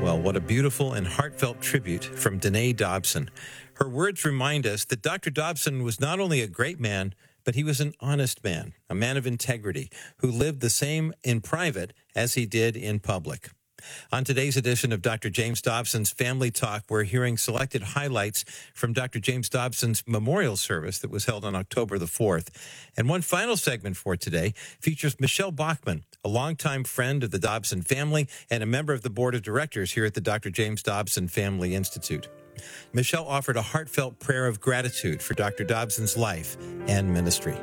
Well, what a beautiful and heartfelt tribute from Danae Dobson. Her words remind us that Dr. Dobson was not only a great man, but he was an honest man, a man of integrity, who lived the same in private as he did in public. On today's edition of Dr. James Dobson's Family Talk, we're hearing selected highlights from Dr. James Dobson's memorial service that was held on October the 4th. And one final segment for today features Michelle Bachman, a longtime friend of the Dobson family and a member of the board of directors here at the Dr. James Dobson Family Institute. Michelle offered a heartfelt prayer of gratitude for Dr. Dobson's life and ministry.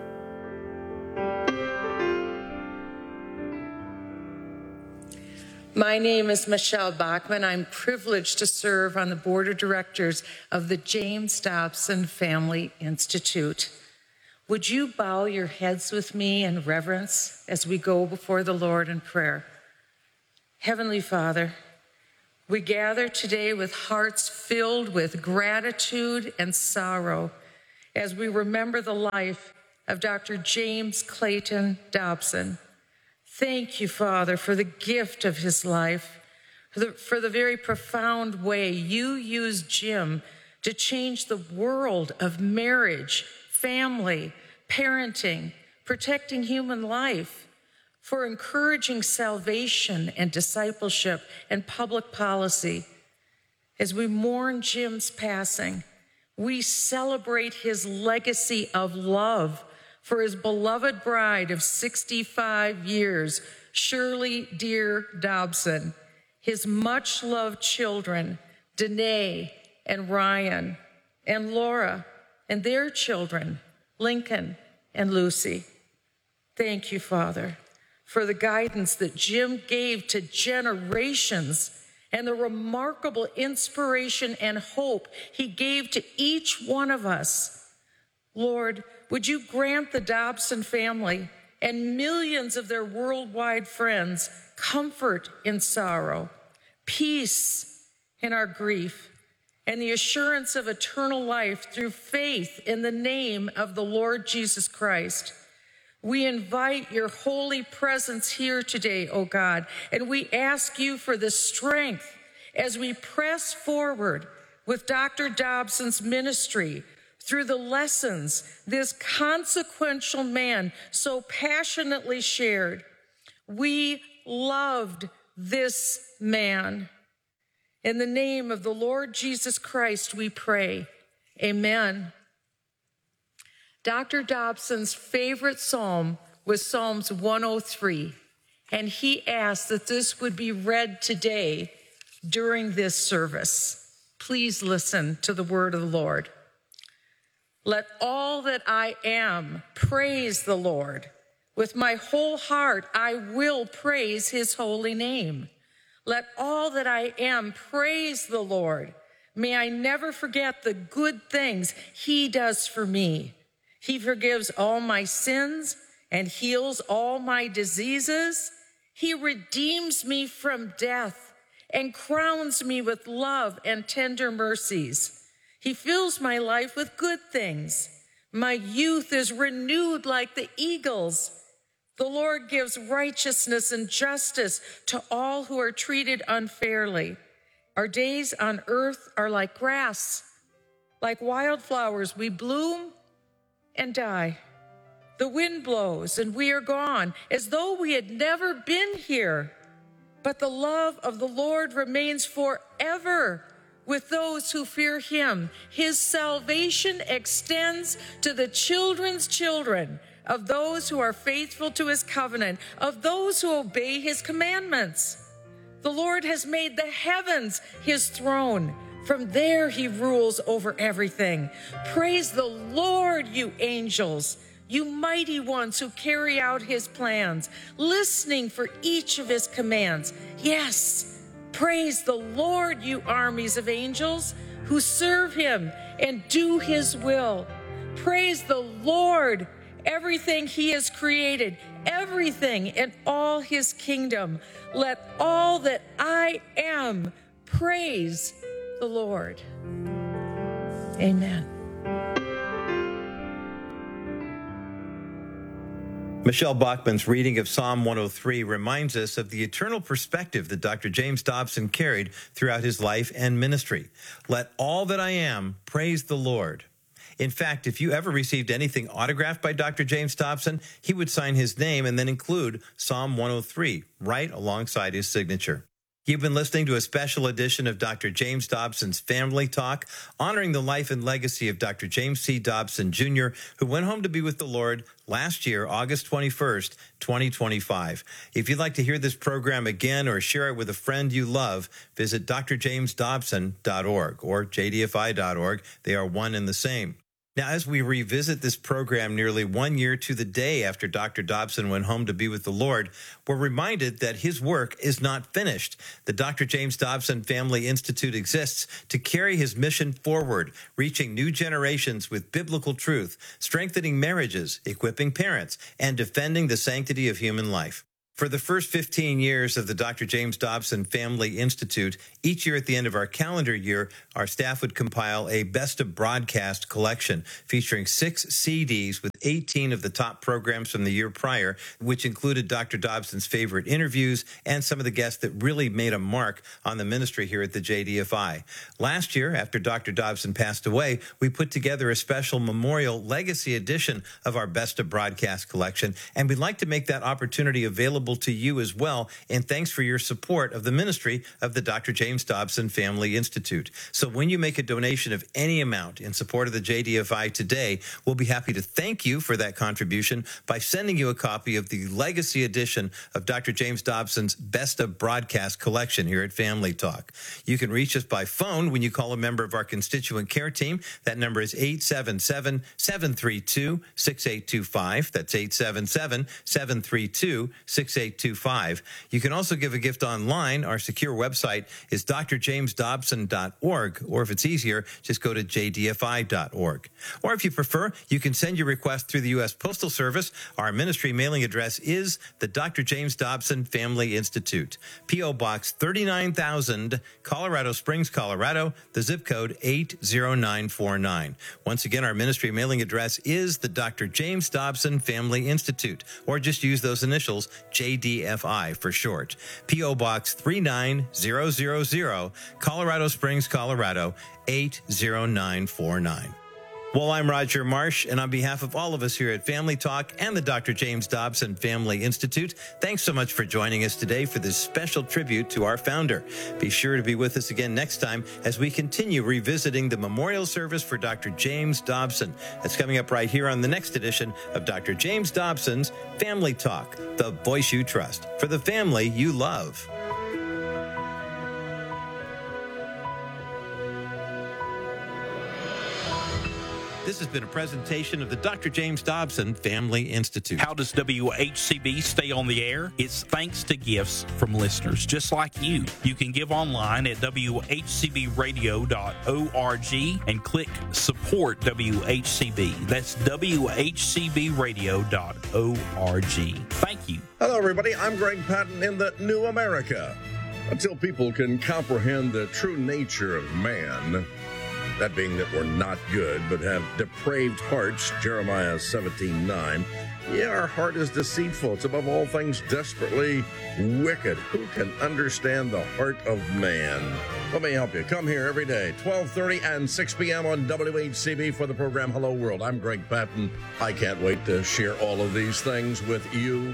My name is Michelle Bachman. I'm privileged to serve on the board of directors of the James Dobson Family Institute. Would you bow your heads with me in reverence as we go before the Lord in prayer? Heavenly Father, we gather today with hearts filled with gratitude and sorrow as we remember the life of Dr. James Clayton Dobson. Thank you, Father, for the gift of his life, for the very profound way you used Jim to change the world of marriage, family, parenting, protecting human life, for encouraging salvation and discipleship and public policy. As we mourn Jim's passing, we celebrate his legacy of love for his beloved bride of 65 years, Shirley Dear Dobson, his much-loved children, Danae and Ryan, and Laura, and their children, Lincoln and Lucy. Thank you, Father, for the guidance that Jim gave to generations and the remarkable inspiration and hope he gave to each one of us. Lord, would you grant the Dobson family and millions of their worldwide friends comfort in sorrow, peace in our grief, and the assurance of eternal life through faith in the name of the Lord Jesus Christ. We invite your holy presence here today, O God, and we ask you for the strength as we press forward with Dr. Dobson's ministry through the lessons this consequential man so passionately shared. We loved this man. In the name of the Lord Jesus Christ, we pray. Amen. Dr. Dobson's favorite psalm was Psalms 103, and he asked that this would be read today during this service. Please listen to the word of the Lord. Let all that I am praise the Lord. With my whole heart, I will praise his holy name. Let all that I am praise the Lord. May I never forget the good things he does for me. He forgives all my sins and heals all my diseases. He redeems me from death and crowns me with love and tender mercies. He fills my life with good things. My youth is renewed like the eagles. The Lord gives righteousness and justice to all who are treated unfairly. Our days on earth are like grass. Like wildflowers, we bloom and die. The wind blows and we are gone, as though we had never been here. But the love of the Lord remains forever with those who fear him. His salvation extends to the children's children of those who are faithful to his covenant, of those who obey his commandments. The Lord has made the heavens his throne. From there he rules over everything. Praise the Lord, you angels, you mighty ones who carry out his plans, listening for each of his commands. Yes, praise the Lord, you armies of angels who serve him and do his will. Praise the Lord, everything he has created, everything in all his kingdom. Let all that I am praise the Lord. Amen. Michelle Bachman's reading of Psalm 103 reminds us of the eternal perspective that Dr. James Dobson carried throughout his life and ministry. Let all that I am praise the Lord. In fact, if you ever received anything autographed by Dr. James Dobson, he would sign his name and then include Psalm 103 right alongside his signature. You've been listening to a special edition of Dr. James Dobson's Family Talk, honoring the life and legacy of Dr. James C. Dobson, Jr., who went home to be with the Lord last year, August 21st, 2025. If you'd like to hear this program again or share it with a friend you love, visit drjamesdobson.org or jdfi.org. They are one and the same. Now, as we revisit this program nearly 1 year to the day after Dr. Dobson went home to be with the Lord, we're reminded that his work is not finished. The Dr. James Dobson Family Institute exists to carry his mission forward, reaching new generations with biblical truth, strengthening marriages, equipping parents, and defending the sanctity of human life. For the first 15 years of the Dr. James Dobson Family Institute, each year at the end of our calendar year, our staff would compile a Best of Broadcast collection featuring 6 CDs with 18 of the top programs from the year prior, which included Dr. Dobson's favorite interviews and some of the guests that really made a mark on the ministry here at the JDFI. Last year, after Dr. Dobson passed away, we put together a special memorial legacy edition of our Best of Broadcast collection, and we'd like to make that opportunity available to you as well, and thanks for your support of the ministry of the Dr. James Dobson Family Institute. So when you make a donation of any amount in support of the JDFI today, we'll be happy to thank you for that contribution by sending you a copy of the legacy edition of Dr. James Dobson's Best of Broadcast collection here at Family Talk. You can reach us by phone when you call a member of our constituent care team. That number is 877-732-6825. That's 877-732-6825. You can also give a gift online. Our secure website is drjamesdobson.org, or if it's easier, just go to jdfi.org. Or if you prefer, you can send your request through the U.S. Postal Service. Our ministry mailing address is the Dr. James Dobson Family Institute, P.O. Box 39,000, Colorado Springs, Colorado, the zip code 80949. Once again, our ministry mailing address is the Dr. James Dobson Family Institute, or just use those initials, JDFI for short. P.O. Box 39000, Colorado Springs, Colorado, 80949. Well, I'm Roger Marsh, and on behalf of all of us here at Family Talk and the Dr. James Dobson Family Institute, thanks so much for joining us today for this special tribute to our founder. Be sure to be with us again next time as we continue revisiting the memorial service for Dr. James Dobson. That's coming up right here on the next edition of Dr. James Dobson's Family Talk, the voice you trust for the family you love. This has been a presentation of the Dr. James Dobson Family Institute. How does WHCB stay on the air? It's thanks to gifts from listeners just like you. You can give online at WHCBradio.org and click Support WHCB. That's WHCBradio.org. Thank you. Hello, everybody. I'm Greg Patton in the New America. Until people can comprehend the true nature of man, that being that we're not good, but have depraved hearts, Jeremiah 17:9. Yeah, our heart is deceitful. It's above all things desperately wicked. Who can understand the heart of man? Let me help you. Come here every day, 12:30 and 6 p.m. on WHCB for the program Hello World. I'm Greg Patton. I can't wait to share all of these things with you.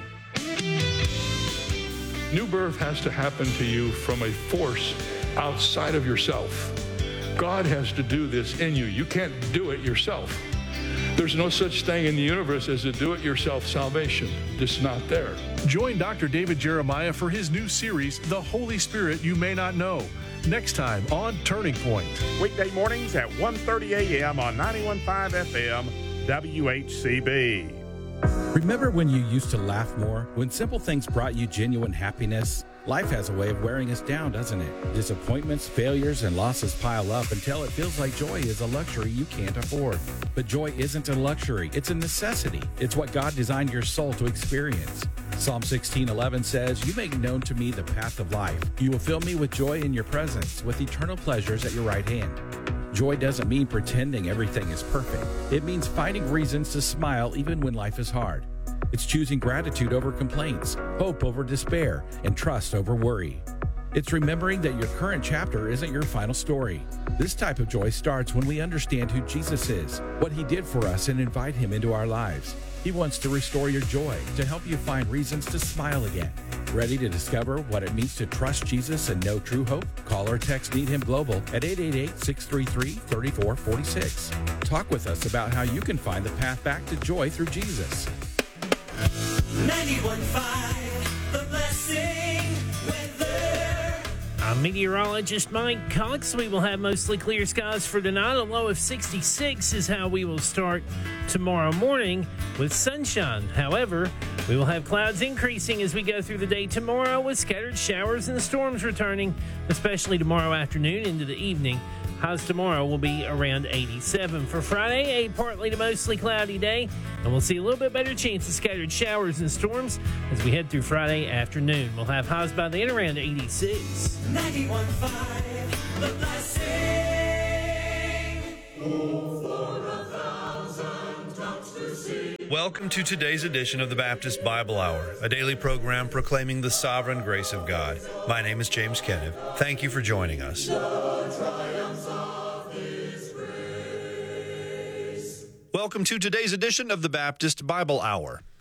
New birth has to happen to you from a force outside of yourself. God has to do this in you. You can't do it yourself. There's no such thing in the universe as a do-it-yourself salvation. It's not there. Join Dr. David Jeremiah for his new series, The Holy Spirit You May Not Know, next time on Turning Point. Weekday mornings at 1:30 a.m. on 91.5 FM, WHCB. Remember when you used to laugh more? When simple things brought you genuine happiness? Life has a way of wearing us down, doesn't it? Disappointments, failures, and losses pile up until it feels like joy is a luxury you can't afford. But joy isn't a luxury, it's a necessity. It's what God designed your soul to experience. Psalm 16:11 says, "You make known to me the path of life. You will fill me with joy in your presence, with eternal pleasures at your right hand." Joy doesn't mean pretending everything is perfect. It means finding reasons to smile even when life is hard. It's choosing gratitude over complaints, hope over despair, and trust over worry. It's remembering that your current chapter isn't your final story. This type of joy starts when we understand who Jesus is, what he did for us, and invite him into our lives. He wants to restore your joy, to help you find reasons to smile again. Ready to discover what it means to trust Jesus and know true hope? Call or text Need Him Global at 888-633-3446. Talk with us about how you can find the path back to joy through Jesus. 91.5, The Blessing Weather. I'm meteorologist Mike Cox. We will have mostly clear skies for tonight. A low of 66 is how we will start tomorrow morning with sunshine. However, we will have clouds increasing as we go through the day tomorrow with scattered showers and storms returning, especially tomorrow afternoon into the evening. Highs tomorrow will be around 87. For Friday, a partly to mostly cloudy day, and we'll see a little bit better chance of scattered showers and storms as we head through Friday afternoon. We'll have highs by then around 86. 91.5, The Blessing. Welcome to today's edition of the Baptist Bible Hour, a daily program proclaiming the sovereign grace of God. My name is James Kenniff. Thank you for joining us. Welcome to today's edition of the Baptist Bible Hour.